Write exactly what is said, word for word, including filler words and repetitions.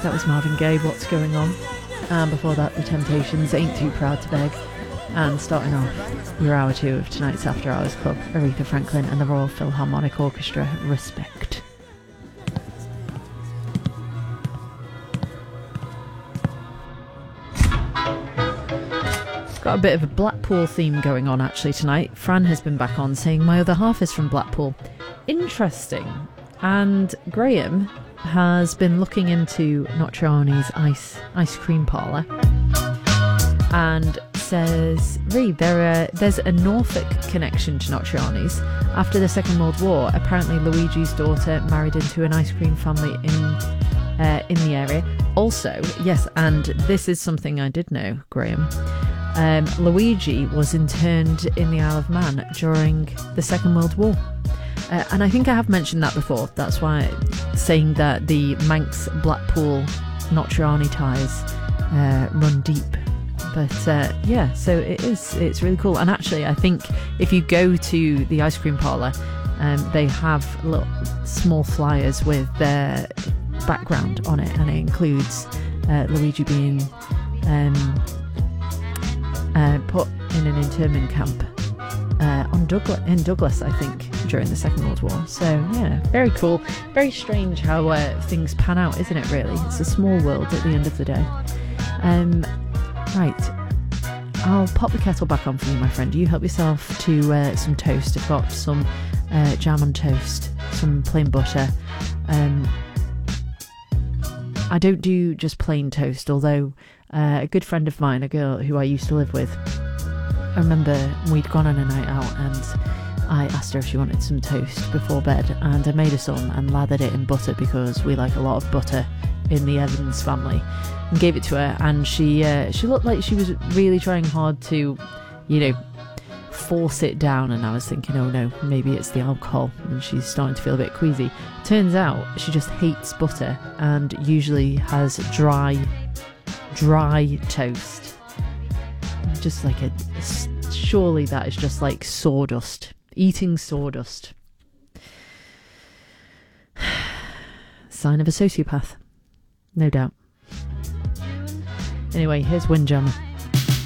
That was Marvin Gaye, What's Going On. And before that, The Temptations, Ain't Too Proud to Beg. And starting off your hour two of tonight's After Hours Club, Aretha Franklin and the Royal Philharmonic Orchestra, Respect. Got a bit of a Blackpool theme going on actually tonight. Fran has been back on saying my other half is from Blackpool. Interesting. And Graham has been looking into Nocturni's ice ice cream parlour and says, Ree, there are, there's a Norfolk connection to Nocturni's. After the Second World War, apparently Luigi's daughter married into an ice cream family in uh, in the area. Also, yes, and this is something I did know, Graham. Um, Luigi was interned in the Isle of Man during the Second World War. Uh, and I think I have mentioned that before. That's why saying that the Manx Blackpool Nocturni ties uh, run deep. But uh, yeah, so it is. It's really cool. And actually, I think if you go to the ice cream parlour, um, they have little small flyers with their background on it, and it includes uh, Luigi being um, uh, put in an internment camp uh, on Douglas, in Douglas, I think, during the Second World War. So yeah, very cool. Very strange how uh, things pan out, isn't it? Really, it's a small world at the end of the day. Um, right, I'll pop the kettle back on for you, my friend. You help yourself to uh, some toast. I've got some uh, jam on toast, some plain butter. Um, I don't do just plain toast, although uh, a good friend of mine, a girl who I used to live with, I remember we'd gone on a night out and I asked her if she wanted some toast before bed, and I made her some and lathered it in butter because we like a lot of butter in the Evans family, and gave it to her, and she uh, she looked like she was really trying hard to, you know, force it down, and I was thinking, oh no, maybe it's the alcohol and she's starting to feel a bit queasy. Turns out she just hates butter and usually has dry dry toast, just like a surely that is just like sawdust, eating sawdust. Sign of a sociopath, no doubt. Anyway, here's Windjammer.